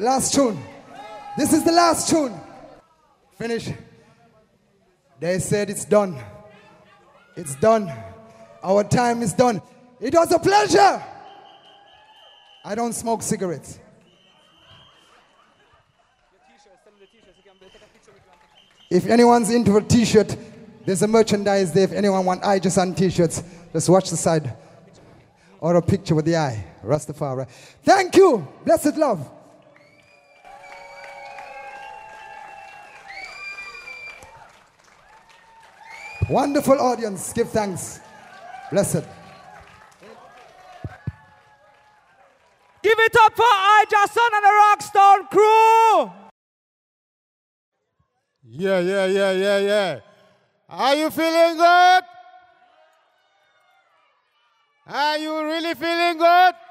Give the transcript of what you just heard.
Last tune. This is the last tune. Finish. They said it's done. It's done. Our time is done. It was a pleasure. I don't smoke cigarettes. If anyone's into a t-shirt, there's a merchandise there. If anyone want eye just on t-shirts, just watch the side. Or a picture with the eye. Rastafari. Thank you. Blessed love. Wonderful audience. Give thanks. Blessed. Give it up for Jason and the Rockstone crew. Yeah. Are you feeling good? Are you really feeling good?